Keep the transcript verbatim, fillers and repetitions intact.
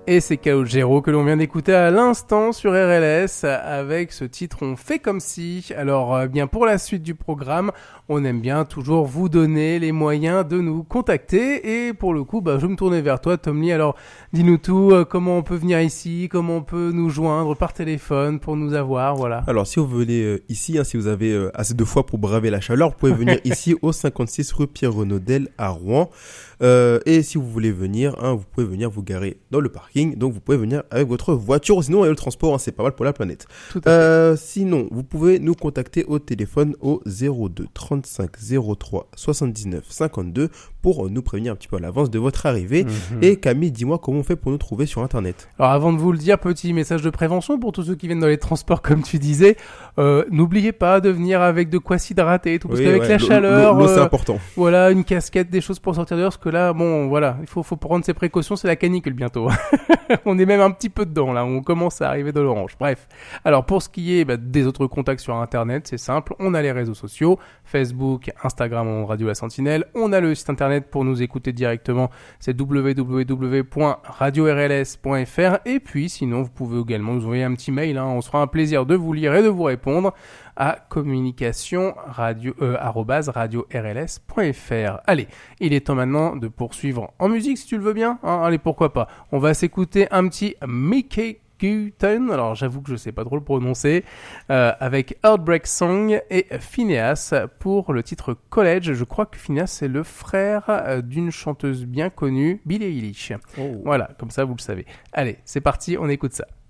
Et c'est Calogero que l'on vient d'écouter à l'instant sur R L S avec ce titre On fait comme si. Alors euh, bien pour la suite du programme, on aime bien toujours vous donner les moyens de nous contacter et pour le coup, bah, je vais me tourner vers toi Tom Lee. Alors dis-nous tout, euh, comment on peut venir ici, comment on peut nous joindre par téléphone pour nous avoir, voilà. Alors si vous venez euh, ici, hein, si vous avez euh, assez de foi pour braver la chaleur, vous pouvez venir ici au cinquante-six rue Pierre-Renaudel à Rouen. Euh, et si vous voulez venir, hein, vous pouvez venir vous garer dans le parking. Donc vous pouvez venir avec votre voiture. Sinon, le transport, hein, c'est pas mal pour la planète. Tout à euh, fait. Sinon, vous pouvez nous contacter au téléphone au zéro deux trente-cinq zéro trois soixante-dix-neuf cinquante-deux pour nous prévenir un petit peu à l'avance de votre arrivée. Mm-hmm. Et Camille, dis-moi comment on fait pour nous trouver sur Internet. Alors avant de vous le dire, petit message de prévention pour tous ceux qui viennent dans les transports, comme tu disais. Euh, n'oubliez pas de venir avec de quoi s'hydrater et tout, parce oui, qu'avec ouais, la chaleur, l'eau, l'eau, c'est euh, important. Voilà, une casquette, des choses pour sortir dehors, parce que là, bon, voilà, il faut, faut prendre ses précautions, c'est la canicule bientôt. On est même un petit peu dedans, là, on commence à arriver dans l'orange. Bref. Alors, pour ce qui est bah, des autres contacts sur Internet, c'est simple, on a les réseaux sociaux, Facebook, Instagram, Radio La Sentinelle, on a le site Internet pour nous écouter directement, c'est w w w point radio r l s point f r, et puis, sinon, vous pouvez également nous envoyer un petit mail, hein, on se fera un plaisir de vous lire et de vous répondre à communication radio euh, arobase radio r l s point f r. Allez, il est temps maintenant de poursuivre en musique si tu le veux bien. Hein, allez, pourquoi pas. On va s'écouter un petit Mickey Guyton, alors j'avoue que je sais pas trop le prononcer, euh, avec Heartbreak Song et Phineas pour le titre College. Je crois que Phineas c'est le frère euh, d'une chanteuse bien connue, Billie Eilish. Oh. Voilà, comme ça vous le savez. Allez, c'est parti, on écoute ça.